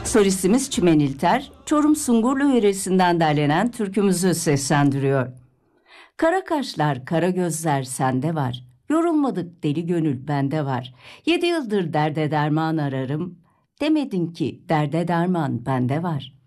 Solistimiz Çimen İlter, Çorum Sungurlu yöresinden derlenen türkümüzü seslendiriyor. Kara kaşlar, kara gözler sende var. Yorulmadık deli gönül bende var. 7 yıldır derde derman ararım. Demedin ki derde derman bende var.